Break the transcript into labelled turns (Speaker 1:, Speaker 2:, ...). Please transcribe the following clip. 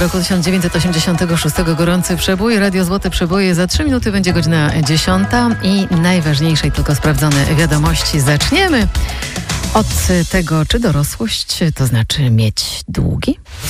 Speaker 1: roku 1986. Gorący przebój. Radio Złote Przeboje. Za 3 minuty będzie godzina 10 i najważniejsze i tylko sprawdzone wiadomości. Zaczniemy od tego, czy dorosłość to znaczy mieć długi?